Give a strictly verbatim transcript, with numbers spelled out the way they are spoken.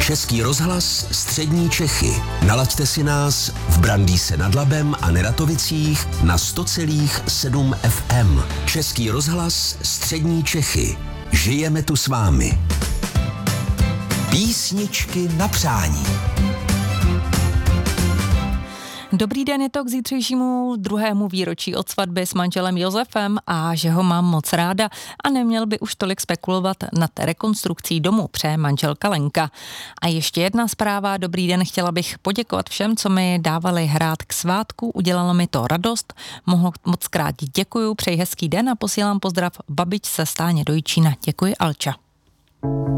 Český rozhlas Střední Čechy. Nalaďte si nás v Brandýse nad Labem a Neratovicích na sto celá sedm F M. Český rozhlas Střední Čechy. Žijeme tu s vámi. Písničky na přání. Dobrý den, je to k zítřejšímu druhému výročí od svatby s manželem Josefem a že ho mám moc ráda a neměl by už tolik spekulovat nad rekonstrukcí domu, přeje manželka Lenka. A ještě jedna zpráva, dobrý den, chtěla bych poděkovat všem, co mi dávali hrát k svátku, udělalo mi to radost, mohu moc krát děkuju, přeji hezký den a posílám pozdrav babičce Stáně do Jičína. Děkuji, Alča.